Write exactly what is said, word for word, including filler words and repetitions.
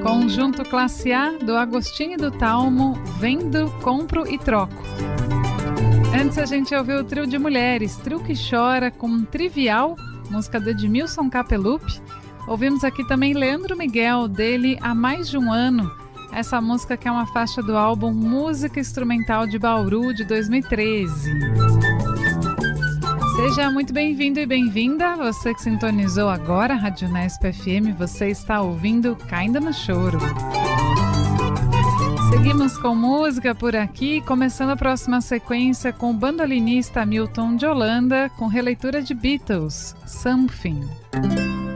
Conjunto Classe A, do Agostinho e do Talmo, Vendo, Compro e Troco. Antes a gente ouviu o trio de mulheres, Trio que Chora, com Trivial, música do Edmilson Capelupi. Ouvimos aqui também Leandro Miguel, dele Há Mais de um Ano, essa música que é uma faixa do álbum Música Instrumental de Bauru, de dois mil e treze. Seja muito bem-vindo e bem-vinda, você que sintonizou agora a Rádio Unesp F M, você está ouvindo Caindo no Choro. Seguimos com música por aqui, começando a próxima sequência com o bandolinista Milton de Holanda, com releitura de Beatles, Something.